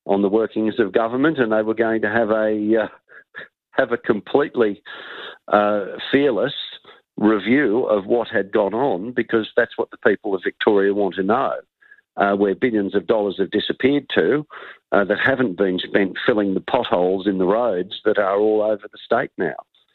on the workings of government, and they were going to have a completely fearless review of what had gone on, because that's what the people of Victoria want to know, where billions of dollars have disappeared to that haven't been spent filling the potholes in the roads that are all over the state now.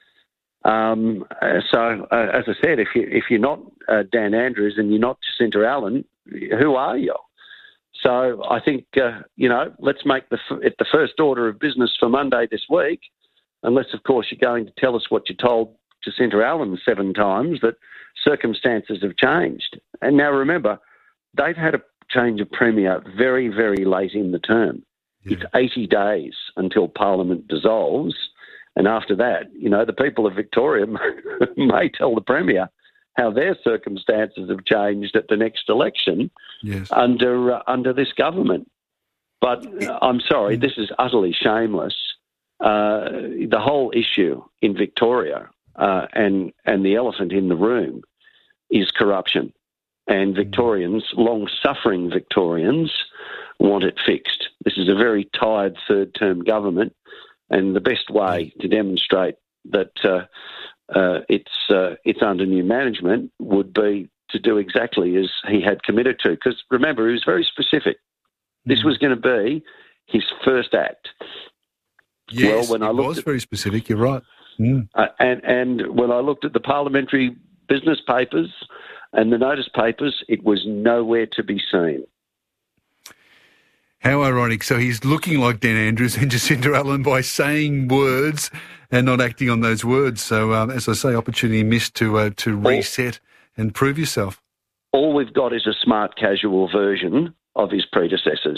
So, as I said, if you're not Dan Andrews and you're not Jacinta Allen, who are you? So I think, let's make it the first order of business for Monday this week, unless, of course, you're going to tell us what you told Jacinta Allen 7 times, that circumstances have changed. And now remember, they've had a change of Premier very, very late in the term. Yeah. It's 80 days until Parliament dissolves. And after that, the people of Victoria may tell the Premier how their circumstances have changed at the next election. Yes. under this government. But I'm sorry, this is utterly shameless. The whole issue in Victoria and the elephant in the room is corruption. And Victorians, long-suffering Victorians, want it fixed. This is a very tired third-term government, and the best way to demonstrate that it's under new management would be to do exactly as he had committed to. Because remember, he was very specific. This was going to be his first act. Yes, well, it was very specific, you're right. Mm. And when I looked at the parliamentary business papers and the notice papers, it was nowhere to be seen. How ironic. So he's looking like Dan Andrews and Jacinta Allen by saying words and not acting on those words. So, as I say, opportunity missed to reset and prove yourself. All we've got is a smart casual version of his predecessors.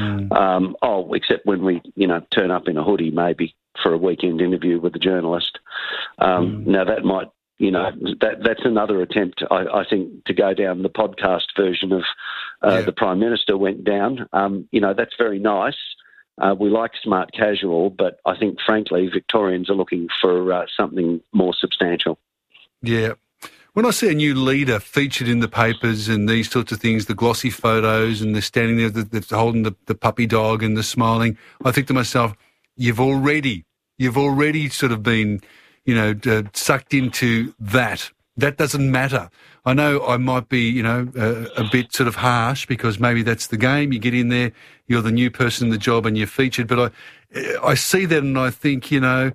Except when we, turn up in a hoodie maybe for a weekend interview with a journalist. Now that might, that's another attempt, I think, to go down the podcast version of the Prime Minister went down. That's very nice. We like smart casual, but I think, frankly, Victorians are looking for something more substantial. Yeah. When I see a new leader featured in the papers and these sorts of things, the glossy photos and the standing there, the holding the puppy dog and the smiling, I think to myself, you've already sort of been, sucked into that. That doesn't matter. I know I might be, a bit sort of harsh because maybe that's the game. You get in there, you're the new person in the job and you're featured. But I see that and I think,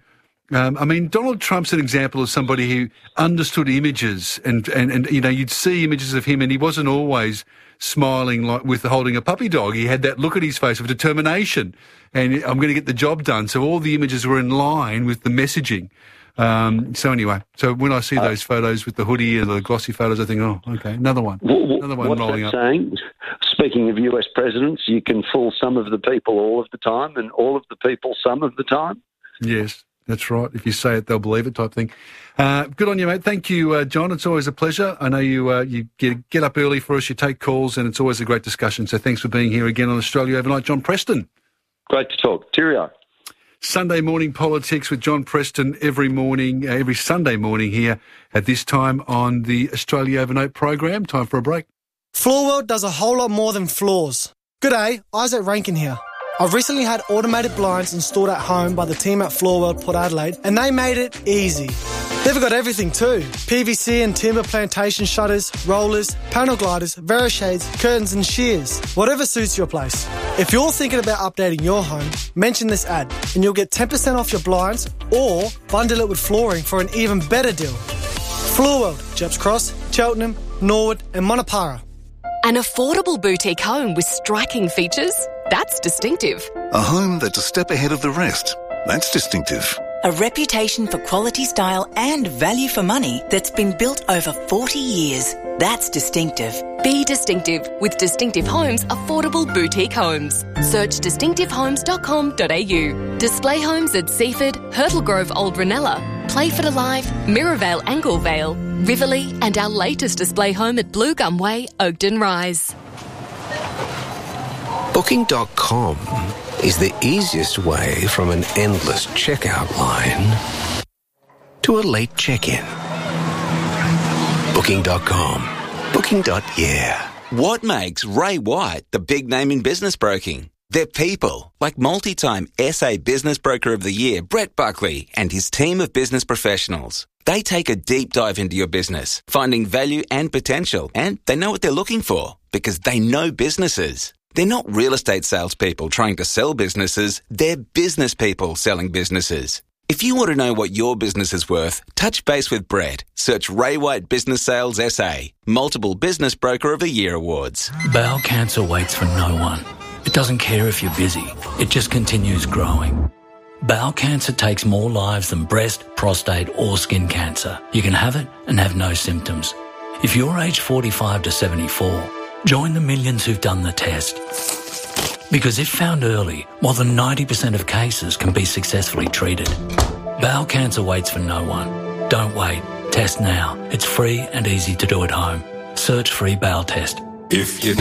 Donald Trump's an example of somebody who understood images and you'd see images of him and he wasn't always smiling like with holding a puppy dog. He had that look at his face of determination and I'm going to get the job done. So all the images were in line with the messaging. So when I see those photos with the hoodie and the glossy photos, I think, oh, okay, another one rolling up. Saying? Speaking of US presidents, you can fool some of the people all of the time and all of the people some of the time. Yes. That's right. If you say it, they'll believe it type thing. Good on you, mate. Thank you, John. It's always a pleasure. I know you get up early for us, you take calls, and it's always a great discussion. So thanks for being here again on Australia Overnight. John Preston. Great to talk. Cheerio. Sunday morning politics with John Preston every Sunday morning here at this time on the Australia Overnight program. Time for a break. Floor World does a whole lot more than floors. G'day, Isaac Rankin here. I've recently had automated blinds installed at home by the team at Floor World Port Adelaide, and they made it easy. They've got everything too. PVC and timber plantation shutters, rollers, panel gliders, Verishades, curtains and shears. Whatever suits your place. If you're thinking about updating your home, mention this ad and you'll get 10% off your blinds or bundle it with flooring for an even better deal. Floor World, Jeps Cross, Cheltenham, Norwood and Monopara. An affordable boutique home with striking features? That's distinctive. A home that's a step ahead of the rest? That's distinctive. A reputation for quality style and value for money that's been built over 40 years. That's distinctive. Be distinctive with Distinctive Homes Affordable Boutique Homes. Search distinctivehomes.com.au. Display homes at Seaford, Hurtle Grove Old Ranella, Playford Alive, Mirrorvale Anglevale, Riverlea and our latest display home at Blue Gum Way, Oakden Rise. Booking.com is the easiest way from an endless checkout line to a late check-in. Booking.com. Booking.yeah. What makes Ray White the big name in business broking? They're people, like multi-time SA Business Broker of the Year, Brett Buckley, and his team of business professionals. They take a deep dive into your business, finding value and potential, and they know what they're looking for because they know businesses. They're not real estate salespeople trying to sell businesses, they're business people selling businesses. If you want to know what your business is worth, touch base with Brett. Search Ray White Business Sales SA. Multiple Business Broker of the Year awards. Bowel cancer waits for no one. It doesn't care if you're busy. It just continues growing. Bowel cancer takes more lives than breast, prostate or skin cancer. You can have it and have no symptoms. If you're aged 45 to 74, join the millions who've done the test. Because if found early, more than 90% of cases can be successfully treated. Bowel cancer waits for no one. Don't wait. Test now. It's free and easy to do at home. Search free bowel test. If you